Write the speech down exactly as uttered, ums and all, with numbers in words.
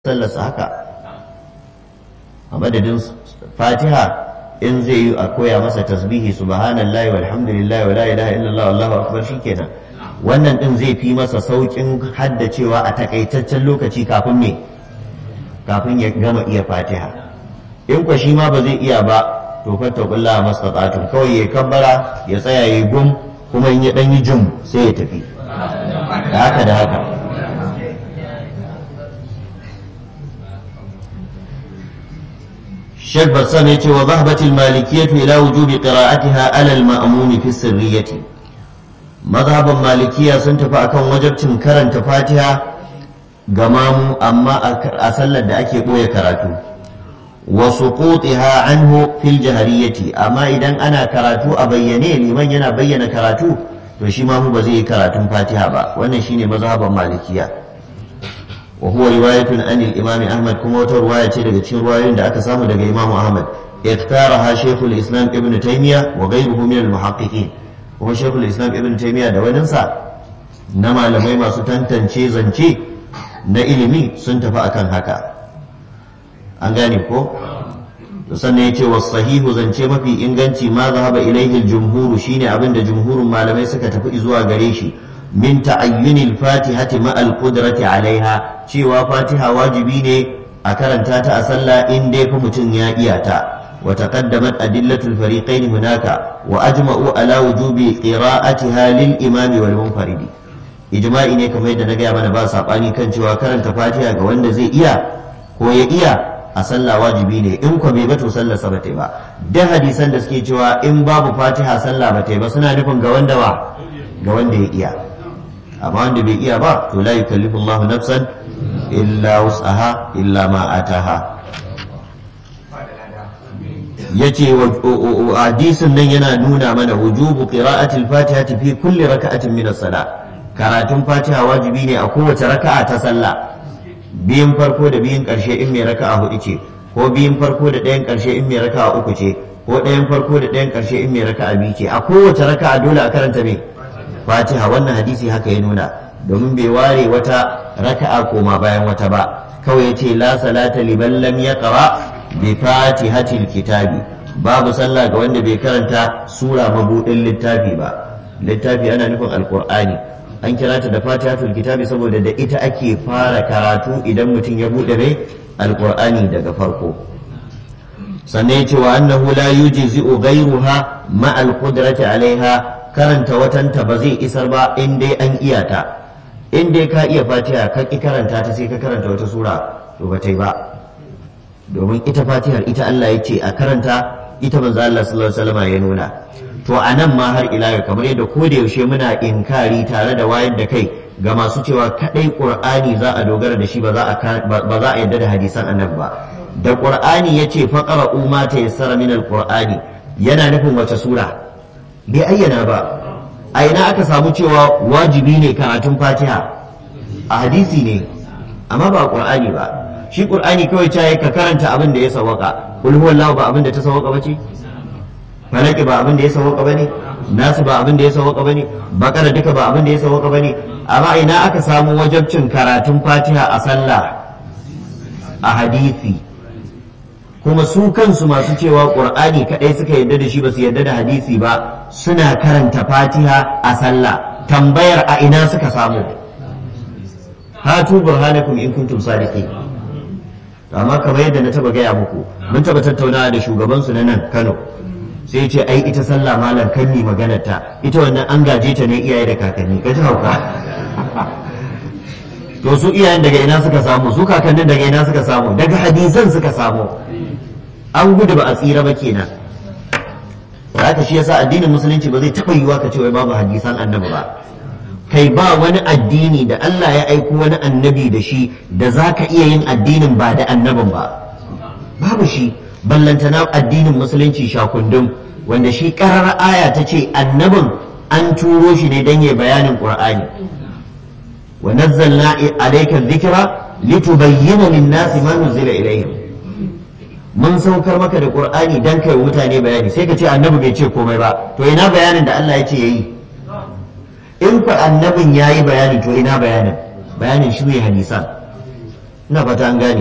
sallarsa haka a madadin fatiha in zai yi a koya masa tasbihi subhanallahi walhamdulillahi wa la ilaha illallah wallahu akbar shikenan wannan din zai fi masa saukin haddacewa a takaitaccen lokaci kafin me kafin ya gama iya fatiha in kwa shi ma ba zai iya ba to fattaqullaha mastata'tum kawai ya kabbara ya tsaya ya gum kuma in ya dan yi jum sai ya tafi da haka da haka Sheikh Bassam ya ce wa zahabatil malikiyatu ila wujubi qira'atiha ala al-ma'mum fi sirriyati mazhaban malikiya sun tafi akan wajibcin karanta fatiha ga mamu amma a sallar da ake boye karatu wa suqutiha anhu fil jahriyati amma idan ana karatu a bayyane liman yana bayyana karatu to shi mamu ba zai yi karatun fatiha ba wannan shine mazhaban malikiya وهو رواية عن الإمام أحمد كما رواية daga cikin ruwayoyin da aka samu daga Imam Ahmad اختارها شيخ الإسلام ابن تيمية وغيره من المحققين kuma شيخ الإسلام ابن تيمية da waninsa na malamai masu tantance zance na ilimi sun tafi akan haka an gane ko to sannan yace was sahihu zance mafi inganci ma zahaba ilaihi al-jumhur shine abinda jumhurun malamai suka tafi zuwa gare shi min ta'ayyunil fatihati ma al-qudrati alaiha cewa fatiha wajibi ne a karanta ta a sallah in dai fa mutum ya iya ta wa taqaddamat adillatul fariqain hunaka wa ajma'u ala wujubi qira'atiha lil imami wal munfaridi ijma'i ne kamar yadda na gaya mana ba sabani kan cewa karanta fatiha ga wanda zai iya ko ya iya a sallah wajibi ne in ko bai ba to sallar sa bata ba da hadisan da suke cewa in babu fatiha sallah bata ba suna nufin ga wanda ba ga wanda ya iya amma wanda bai iya ba to la yukallifu Allahu nafsan illa wus'aha illa ma ataha yace hadisin nan yana nuna mana wujubu qira'ati al-fatiha fi kulli raka'atin min as-salah karatun fatiha wajibi ne a kowace raka'a ta sallah biyin farko da biyin karshe in mai raka'a hudu ce ko biyin farko da ɗayan karshe in mai raka'a uku ce ko ɗayan farko da ɗayan karshe in mai raka'a biyu ce a kowace raka'a dole a karanta me fatiha wannan hadisi haka ya nuna domin bai ware wata raka'a koma bayan wata ba kawai yace la salata liman lam yaqra bi fatihatil kitabi babu sallah ga wanda bai karanta sura mabudin littafi ba littafi ana nufin alqur'ani an kira ta da fatihatul kitabi saboda da ita ake fara karatu idan mutum ya bude mai alqur'ani daga farko sannan yace wa annahu la yujzi'u ghayruha ma alqudrati alaiha karanta watanta ba zai isar ba in dai an iya ta in dai ka iya fatiha ka ki karanta ta sai ka karanta wata sura to ba ta yi ba domin ita fatihar ita Allah ya ce a karanta ita manzo Allah sallallahu alaihi wasallam ya nuna to anan ma har ila yau kamar yadda ko da yaushe muna inkari tare da wayar da kai ga masu cewa kadai qur'ani za a dogara da shi ba za a ba za a yadda da hadisan annabi ba da qur'ani yace faqara ma tayassara min alqur'ani yana nufin wace sura bai ayyana ba a ina aka samu cewa wajibi ne karatun fatiha a hadisi ne amma ba qur'ani ba shi qur'ani kawai cewa ka karanta abin da ya sawaka kul huwallahu ba abin da ta sawaka bace malaki ba abin da ya sawaka bane nasu ba abin da ya sawaka bane bakara duka ba abin da ya sawaka bane amma ina aka samu wajibcin karatun fatiha a sallah a hadisi kuma su kansu masu cewa ƙur'ani kaɗai suka yadda da shi ba su yadda da hadisi ba suna karanta fatiha a sallah tambayar a ina suka samu hatu burhanakum in kuntum sadiqin amma kamar yadda na taba gaya muku mun taba tattaunawa da shugaban su na nan Kano sai ce ai ita sallah malam kan ni maganar ta ita wannan an gaje ta ne iyaye da kakanni ka ji hauka to su iyayen daga ina suka samu su kakannin daga ina suka samu daga hadisan suka samu an gudu ba a tsira ba kenan haka shi yasa addinin musulunci ba zai taɓa yiwa ka ce wai babu hadisan annabi ba kai ba wani addini da Allah ya aiko wani annabi da shi da za ka iya yin addinin ba da annabin ba babu shi ballantana addinin musulunci shakundum wanda shi ƙarar aya ta ce annabin an turo shi ne don ya bayanin ƙur'ani wa nazzalna alayka dhikra litubayyana lin-nasi ma nuzila ilayhim mun saukar maka da qur'ani dan kai mutane bayani sai ka ce annabi bai ce komai ba to ina bayanin da Allah ya ce yayi in fa annabin yayi bayani to ina bayanin bayanin shi ne hadisan ina fata an gane